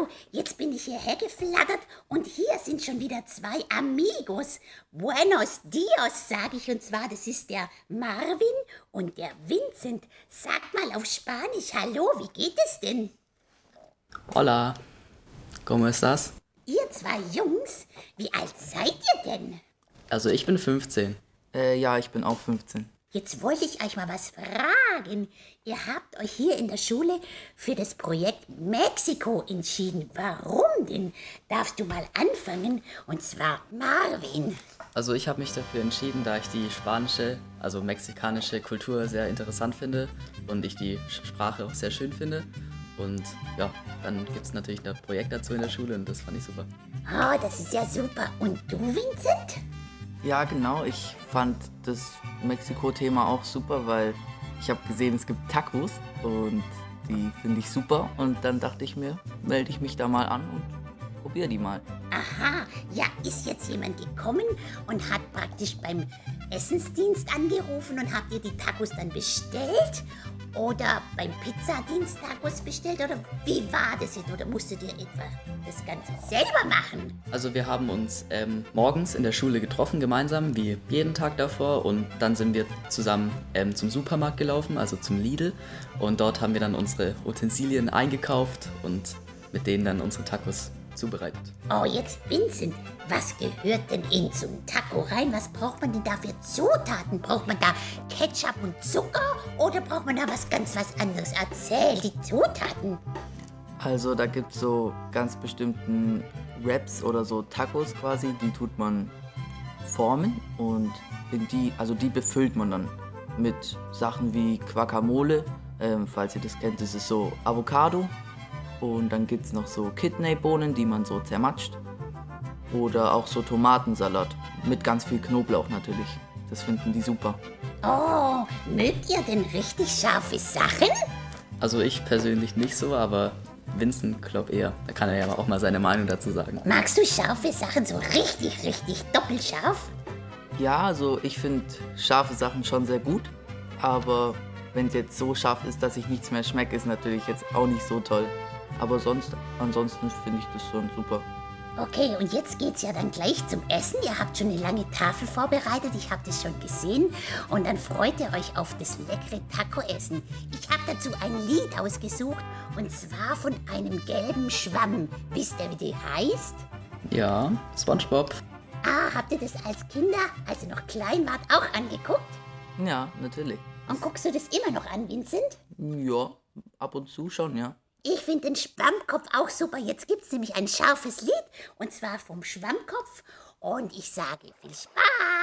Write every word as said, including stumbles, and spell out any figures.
jetzt bin ich hierher geflattert und hier sind schon wieder zwei Amigos. Buenos dios, sage ich, und zwar, das ist der Marvin und der Vincent. Sag mal auf Spanisch, hallo, wie geht es denn? Hola, ¿cómo estás? Ihr zwei Jungs, wie alt seid ihr denn? Also ich bin fünfzehn. Äh, ja, ich bin auch fünfzehn. Jetzt wollte ich euch mal was fragen. Ihr habt euch hier in der Schule für das Projekt Mexiko entschieden. Warum denn? Darfst du mal anfangen? Und zwar Marvin. Also ich habe mich dafür entschieden, da ich die spanische, also mexikanische Kultur sehr interessant finde und ich die Sprache auch sehr schön finde. Und ja, dann gibt es natürlich ein Projekt dazu in der Schule und das fand ich super. Oh, das ist ja super. Und du, Vincent? Ja, genau, ich fand das Mexiko-Thema auch super, weil ich habe gesehen, es gibt Tacos und die finde ich super. Und dann dachte ich mir, melde ich mich da mal an und probiere die mal. Aha, ja, ist jetzt jemand gekommen und hat praktisch beim Essensdienst angerufen und habt ihr die Tacos dann bestellt? Oder beim Pizzadienst Tacos bestellt? Oder wie war das jetzt? Oder musstet ihr etwa das Ganze selber machen? Also wir haben uns ähm, morgens in der Schule getroffen, gemeinsam, wie jeden Tag davor. Und dann sind wir zusammen ähm, zum Supermarkt gelaufen, also zum Lidl. Und dort haben wir dann unsere Utensilien eingekauft und mit denen dann unsere Tacos zubereitet. Oh, jetzt Vincent, was gehört denn in so ein Taco rein? Was braucht man denn da für Zutaten? Braucht man da Ketchup und Zucker oder braucht man da was ganz was anderes? Erzähl die Zutaten. Also da gibt es so ganz bestimmten Wraps oder so Tacos quasi, die tut man formen und in die, also die befüllt man dann mit Sachen wie Guacamole, ähm, falls ihr das kennt, das ist so Avocado. Und dann gibt es noch so Kidneybohnen, die man so zermatscht. Oder auch so Tomatensalat mit ganz viel Knoblauch natürlich. Das finden die super. Oh, mögt ihr denn richtig scharfe Sachen? Also ich persönlich nicht so, aber Vincent glaubt eher. Da kann er ja auch mal seine Meinung dazu sagen. Magst du scharfe Sachen so richtig, richtig doppelt scharf? Ja, also ich finde scharfe Sachen schon sehr gut. Aber wenn es jetzt so scharf ist, dass ich nichts mehr schmecke, ist natürlich jetzt auch nicht so toll. Aber sonst, ansonsten finde ich das schon super. Okay, und jetzt geht's ja dann gleich zum Essen. Ihr habt schon eine lange Tafel vorbereitet, ich habe das schon gesehen. Und dann freut ihr euch auf das leckere Taco-Essen. Ich habe dazu ein Lied ausgesucht, und zwar von einem gelben Schwamm. Wisst ihr, wie die heißt? Ja, SpongeBob. Ah, habt ihr das als Kinder, als ihr noch klein wart, auch angeguckt? Ja, natürlich. Und guckst du das immer noch an, Vincent? Ja, ab und zu schon, ja. Ich finde den Schwammkopf auch super. Jetzt gibt es nämlich ein scharfes Lied, und zwar vom Schwammkopf. Und ich sage viel Spaß.